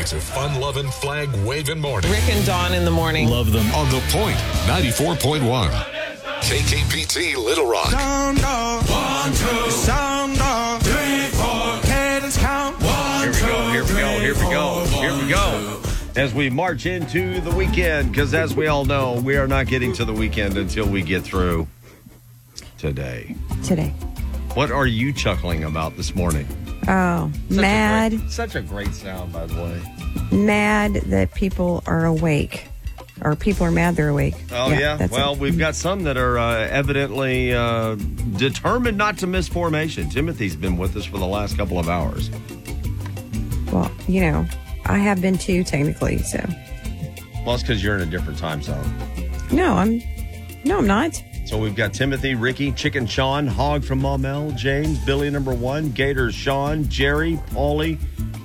It's a fun-loving, flag-waving morning. Rick and Dawn in the morning. Love them. On The Point, 94.1. KKPT Little Rock. Sound off. 1, 2. Sound off. 3, 4. Cadence count. 1, 2. Here we go. As we march into the weekend, because as we all know, we are not getting to the weekend until we get through today. What are you chuckling about this morning? Oh, mad. Such a great sound, by the way. Mad that people are awake. Or people are mad they're awake. Oh, yeah? Well, we've got some that are evidently determined not to miss formation. Timothy's been with us for the last couple of hours. Well, you know, I have been too, technically, so. Well, it's because you're in a different time zone. No, I'm not. So we've got Timothy, Ricky, Chicken Sean, Hog from Maumelle, James, Billy number 1, Gator Sean, Jerry, Paulie.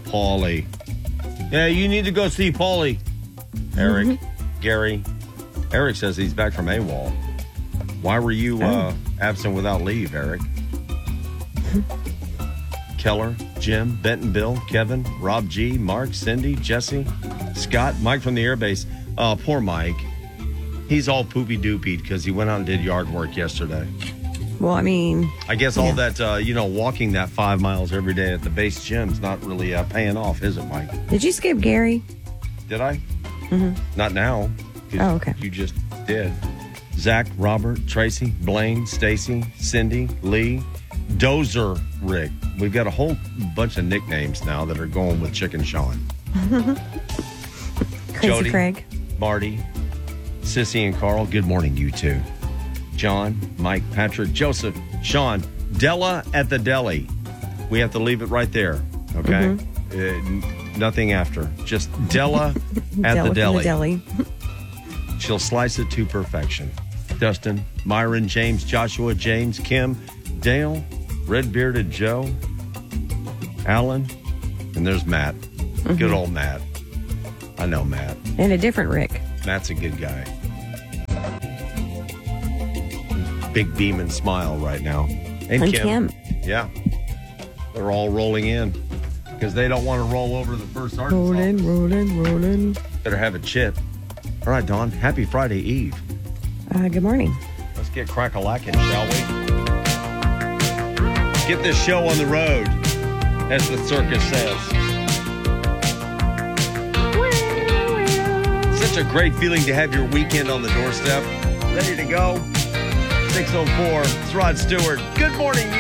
Yeah, you need to go see Paulie. Eric, Gary. Eric says he's back from AWOL. Why were you absent without leave, Eric? Keller, Jim, Benton, Bill, Kevin, Rob G, Mark, Cindy, Jesse, Scott, Mike from the airbase. Poor Mike. He's all poopy-doopy because he went out and did yard work yesterday. Well, I mean... I guess all that, walking that 5 miles every day at the base gym's not really paying off, is it, Mike? Did you skip Gary? Did I? Mm-hmm. Not now. Oh, okay. You just did. Zach, Robert, Tracy, Blaine, Stacy, Cindy, Lee, Dozer, Rick. We've got a whole bunch of nicknames now that are going with Chicken Sean. Crazy Jody, Craig. Marty, Sissy and Carl, good morning, you two. John, Mike, Patrick, Joseph, Sean, Della at the deli. We have to leave it right there, okay? Nothing after. Just Della at the deli. She'll slice it to perfection. Dustin, Myron, James, Joshua, James, Kim, Dale, Red-Bearded Joe, Alan, and there's Matt. Good old Matt. I know Matt. And a different Rick. Matt's a good guy. Big beaming smile right now. And Kim. Yeah. They're all rolling in because they don't want to roll over the first Arkansas. Rolling. Better have a chip. All right, Dawn. Happy Friday Eve. Good morning. Let's get crack-a-lackin', shall we? Get this show on the road, as the circus says. Such a great feeling to have your weekend on the doorstep. Ready to go? 6:04. It's Rod Stewart. Good morning,